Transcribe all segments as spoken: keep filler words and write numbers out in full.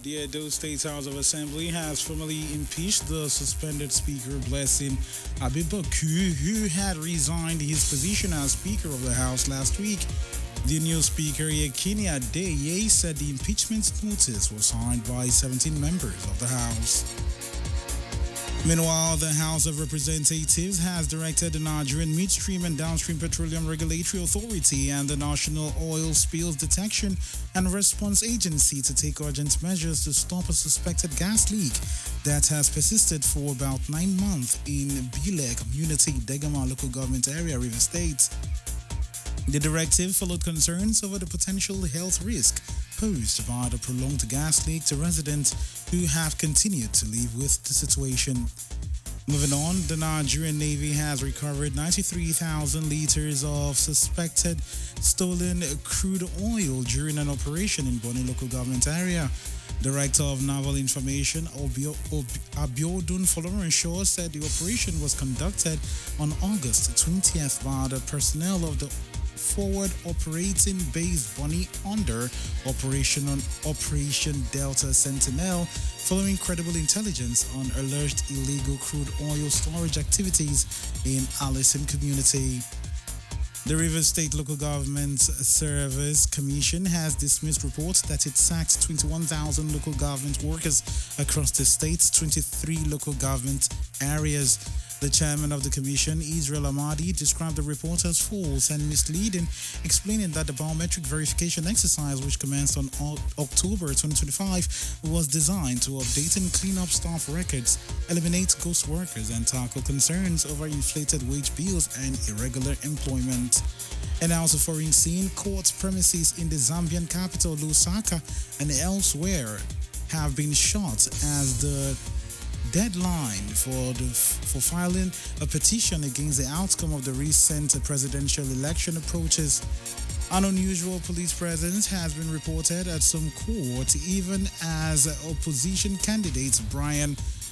The Edo State House of Assembly has formally impeached the suspended Speaker Blessing Abiboku, who had resigned his position as Speaker of the House last week. The new Speaker, Yekini Adeye, said the impeachment notice was signed by seventeen members of the House. Meanwhile, the House of Representatives has directed the Nigerian Midstream and Downstream Petroleum Regulatory Authority and the National Oil Spills Detection and Response Agency to take urgent measures to stop a suspected gas leak that has persisted for about nine months in Bile Community, Degama Local Government Area, River State. The directive followed concerns over the potential health risk posed by the prolonged gas leak to residents who have continued to live with the situation. Moving on, the Nigerian Navy has recovered ninety-three thousand liters of suspected stolen crude oil during an operation in Bonny Local Government Area. Director of Naval Information Obio- Ob- Abiodun Folorunshaw said the operation was conducted on August twentieth by the personnel of the Forward Operating Base Bonny under Operation on Operation Delta Sentinel, following credible intelligence on alleged illegal crude oil storage activities in Allison community. The Rivers State Local Government Service Commission has dismissed reports that it sacked twenty-one thousand local government workers across the state's twenty-three local government areas. The chairman of the commission, Israel Amadi, described the report as false and misleading, explaining that the biometric verification exercise, which commenced on October twenty twenty-five, was designed to update and clean up staff records, eliminate ghost workers, and tackle concerns over inflated wage bills and irregular employment. And also foreign scene, court premises in the Zambian capital, Lusaka, and elsewhere have been shut as the deadline for the for filing a petition against the outcome of the recent presidential election approaches. An unusual police presence has been reported at some court, even as opposition candidate Brian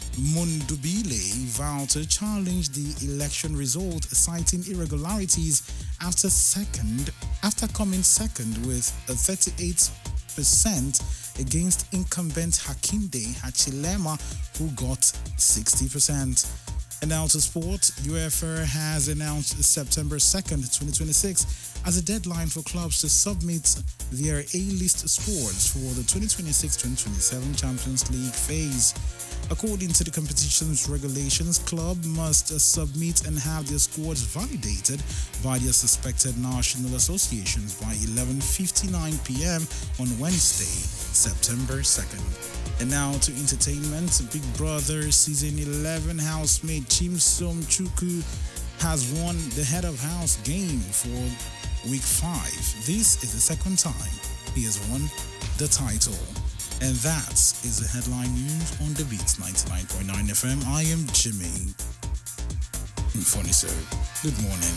Mundubile vowed to challenge the election result, citing irregularities after second after coming second with a thirty-eight percent against incumbent Hakinde Hachilema, who got sixty percent. And now to sport, UEFA has announced September second, twenty twenty-six as a deadline for clubs to submit their A-list squads for the twenty twenty-six twenty twenty-seven Champions League phase. According to the competition's regulations, club must submit and have their squads validated by their suspected national associations by eleven fifty-nine p.m. on Wednesday, September second. And now to entertainment. Big Brother Season eleven housemate Chim Som Chuku has won the Head of House game for week five. This is the second time he has won the title. And that is the headline news on The Beats ninety-nine point nine F M. I am Jimmy. Funny sir. Good morning.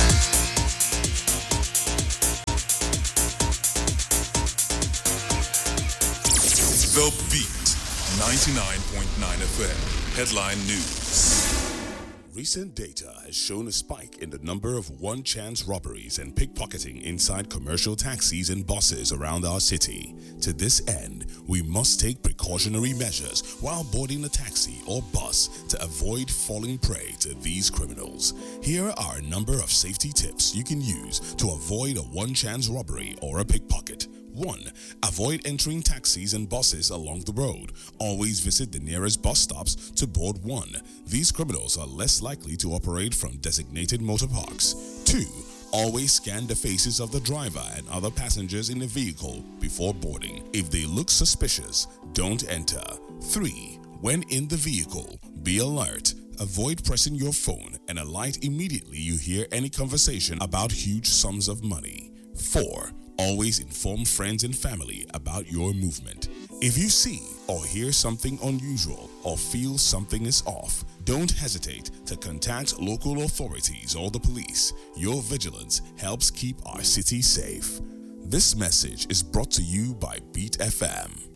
The Beat ninety-nine point nine F M. Headline news. Recent data has shown a spike in the number of one-chance robberies and pickpocketing inside commercial taxis and buses around our city. To this end, we must take precautionary measures while boarding a taxi or bus to avoid falling prey to these criminals. Here are a number of safety tips you can use to avoid a one-chance robbery or a pickpocket. one. Avoid entering taxis and buses along the road. Always visit the nearest bus stops to board one. These criminals are less likely to operate from designated motor parks. two. Always scan the faces of the driver and other passengers in the vehicle before boarding. If they look suspicious, don't enter. three. When in the vehicle, be alert. Avoid pressing your phone and alight immediately you hear any conversation about huge sums of money. four. Always inform friends and family about your movement. If you see or hear something unusual or feel something is off, don't hesitate to contact local authorities or the police. Your vigilance helps keep our city safe. This message is brought to you by Beat F M.